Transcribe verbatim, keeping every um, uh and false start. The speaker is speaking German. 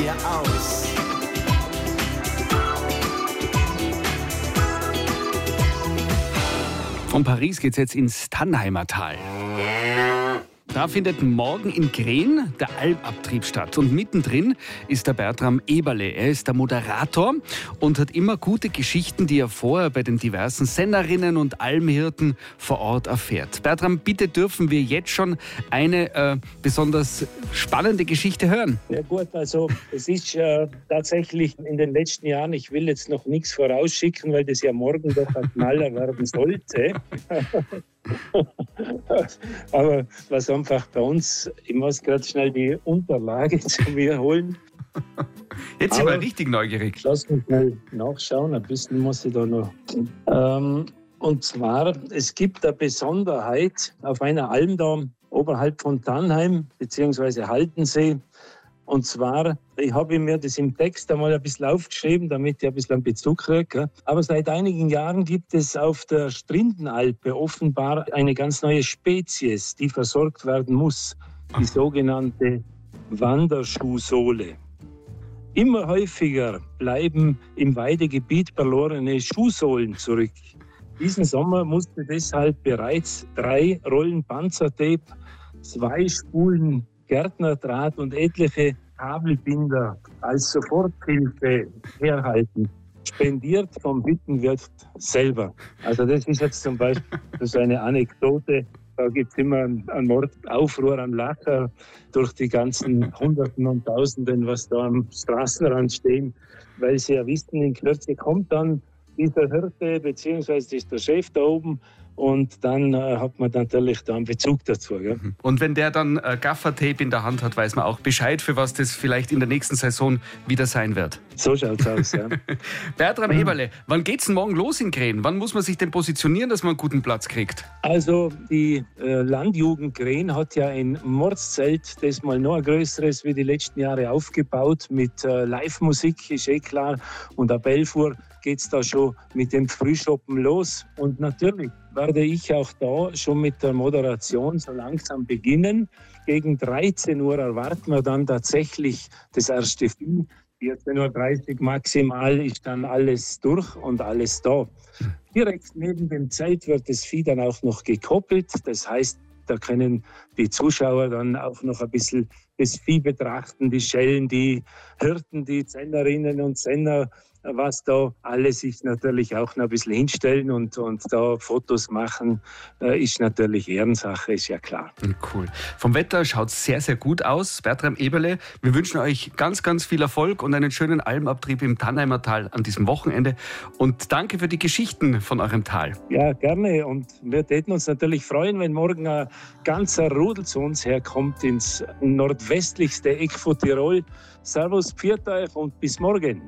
mir aus. Von Paris geht's jetzt ins Tannheimer Tal. Da findet morgen in Green der Almabtrieb statt. Und mittendrin ist der Bertram Eberle. Er ist der Moderator und hat immer gute Geschichten, die er vorher bei den diversen Sennerinnen und Almhirten vor Ort erfährt. Bertram, bitte dürfen wir jetzt schon eine äh, besonders spannende Geschichte hören. Ja gut, also es ist äh, tatsächlich in den letzten Jahren, ich will jetzt noch nichts vorausschicken, weil das ja morgen doch ein Knaller werden sollte. Aber was einfach bei uns, ich muss gerade schnell die Unterlage zu mir holen. Jetzt sind wir richtig neugierig. Lass mich mal nachschauen, ein bisschen muss ich da noch. Ähm, und zwar, es gibt eine Besonderheit auf einer Alm da oberhalb von Tannheim bzw. Haldensee. Und zwar, ich habe mir das im Text einmal ein bisschen aufgeschrieben, damit ich ein bisschen einen Bezug kriege. Aber seit einigen Jahren gibt es auf der Strindenalpe offenbar eine ganz neue Spezies, die versorgt werden muss. Die sogenannte Wanderschuhsohle. Immer häufiger bleiben im Weidegebiet verlorene Schuhsohlen zurück. Diesen Sommer musste deshalb bereits drei Rollen Panzertape, zwei Spulen Gärtnerdraht und etliche Kabelbinder als Soforthilfe herhalten. Spendiert vom Hüttenwirt selber. Also das ist jetzt zum Beispiel so eine Anekdote. Da gibt es immer einen Mordaufruhr, einen Lacher durch die ganzen Hunderten und Tausenden, was da am Straßenrand stehen, weil sie ja wissen, in Kürze kommt dann dieser Hirte beziehungsweise ist der Chef da oben. Und dann äh, hat man natürlich da einen Bezug dazu. Gell? Und wenn der dann äh, Gaffertape in der Hand hat, weiß man auch Bescheid, für was das vielleicht in der nächsten Saison wieder sein wird. So schaut's aus, ja. Bertram Eberle, wann geht's denn morgen los in Green? Wann muss man sich denn positionieren, dass man einen guten Platz kriegt? Also die äh, Landjugend Green hat ja ein Mordszelt, das mal noch ein größeres wie die letzten Jahre aufgebaut mit äh, Live-Musik, ist eh klar. Und ab elf Uhr geht's da schon mit dem Frühschoppen los. Und natürlich werde ich auch da schon mit der Moderation so langsam beginnen. Gegen dreizehn Uhr erwarten wir dann tatsächlich das erste Vieh. vierzehn Uhr dreißig maximal ist dann alles durch und alles da. Direkt neben dem Zelt wird das Vieh dann auch noch gekoppelt. Das heißt, da können die Zuschauer dann auch noch ein bisschen das Vieh betrachten, die Schellen, die Hirten, die Sennerinnen und Senner, was da alle sich natürlich auch noch ein bisschen hinstellen und, und da Fotos machen, äh, ist natürlich Ehrensache, ist ja klar. Cool. Vom Wetter schaut es sehr, sehr gut aus. Bertram Eberle, wir wünschen euch ganz, ganz viel Erfolg und einen schönen Almabtrieb im Tannheimer Tal an diesem Wochenende. Und danke für die Geschichten von eurem Tal. Ja, gerne. Und wir täten uns natürlich freuen, wenn morgen ein ganzer Rudel zu uns herkommt ins nordwestlichste Eck von Tirol. Servus, pfiat euch und bis morgen.